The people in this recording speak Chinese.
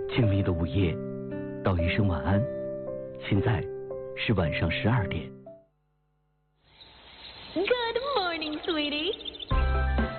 静谧的午夜，道一声晚安。现在是晚上12点。 Good morning, sweetie.